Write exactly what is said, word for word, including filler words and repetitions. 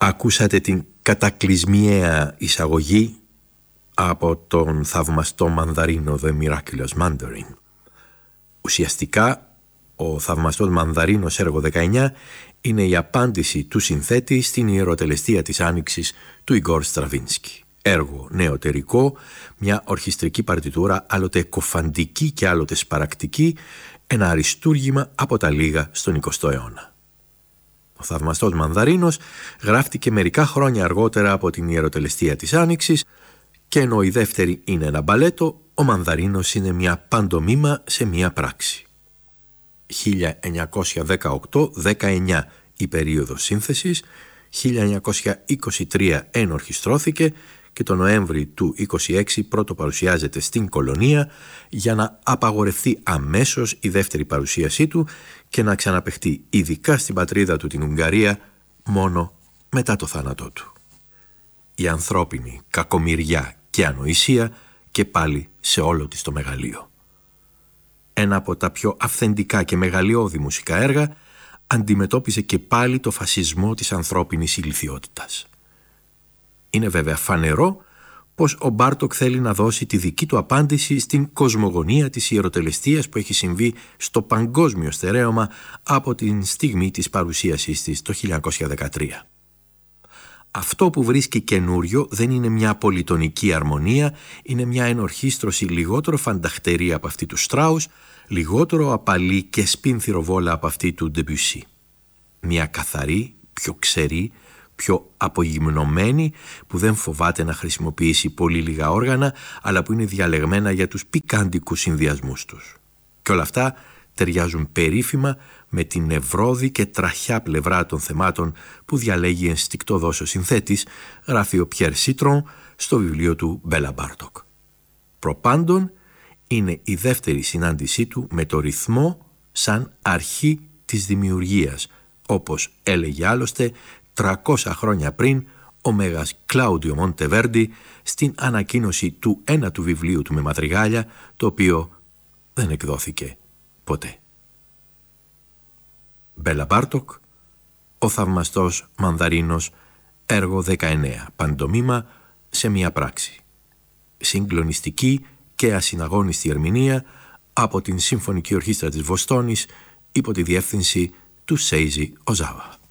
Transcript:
Ακούσατε την κατακλυσμιαία εισαγωγή από τον θαυμαστό Μανδαρίνο The Miraculous Mandarin. Ουσιαστικά, ο θαυμαστός Μανδαρίνος έργο δεκαεννιά είναι η απάντηση του συνθέτη στην ιεροτελεστία της Άνοιξης του Ιγκόρ Στραβίνσκι. Έργο νεωτερικό, μια ορχιστρική παρτιτούρα άλλοτε κοφαντική και άλλοτε σπαρακτική, ένα αριστούργημα από τα λίγα στον εικοστό αιώνα. Ο θαυμαστός Μανδαρίνος γράφτηκε μερικά χρόνια αργότερα από την ιεροτελεστία της Άνοιξης και ενώ η δεύτερη είναι ένα μπαλέτο, ο Μανδαρίνος είναι μια παντομήμα σε μια πράξη. χίλια εννιακόσια δεκαοκτώ δεκαεννιά η περίοδος σύνθεσης, χίλια εννιακόσια είκοσι τρία ενορχιστρώθηκε και το Νοέμβρη του είκοσι έξι πρώτο παρουσιάζεται στην Κολονία για να απαγορευτεί αμέσως η δεύτερη παρουσίασή του και να ξαναπαιχτεί ειδικά στην πατρίδα του την Ουγγαρία μόνο μετά το θάνατό του. Η ανθρώπινη κακομοιριά και ανοησία και πάλι σε όλο της το μεγαλείο. Ένα από τα πιο αυθεντικά και μεγαλειώδη μουσικά έργα αντιμετώπιζε και πάλι το φασισμό της ανθρώπινης ηλιθιότητας. Είναι βέβαια φανερό πως ο Μπάρτοκ θέλει να δώσει τη δική του απάντηση στην κοσμογονία της ιεροτελεστίας που έχει συμβεί στο παγκόσμιο στερέωμα από την στιγμή της παρουσίασής της το χίλια εννιακόσια δεκατρία. Αυτό που βρίσκει καινούριο δεν είναι μια πολυτονική αρμονία, είναι μια ενορχίστρωση λιγότερο φανταχτερή από αυτή του Στράους, λιγότερο απαλή και σπίνθυροβόλα από αυτή του Ντεμπουσί. Μια καθαρή, πιο ξερή, πιο απογυμνωμένη, που δεν φοβάται να χρησιμοποιήσει πολύ λίγα όργανα, αλλά που είναι διαλεγμένα για τους πικάντικους συνδυασμούς τους. Και όλα αυτά ταιριάζουν περίφημα με την νευρώδη και τραχιά πλευρά των θεμάτων που διαλέγει ενστικτωδώς ο συνθέτης, γράφει ο Πιέρ Σίτρον στο βιβλίο του Μπέλα Μπάρτοκ. Προπάντων είναι η δεύτερη συνάντησή του με το ρυθμό σαν αρχή της δημιουργίας, όπως έλεγε άλλωστε τριακόσια χρόνια πριν ο μέγας Κλάουδιο Μοντεβέρντι στην ανακοίνωση του ένα του βιβλίου του με μαδριγάλια, το οποίο δεν εκδόθηκε ποτέ. Μπέλα Μπάρτοκ, ο θαυμαστός Μανδαρίνος, έργο δεκαεννιά, παντομήμα σε μια πράξη. Συγκλονιστική και ασυναγώνιστη ερμηνεία από την Συμφωνική Ορχήστρα της Βοστόνης υπό τη διεύθυνση του Σέιζι Οζάβα.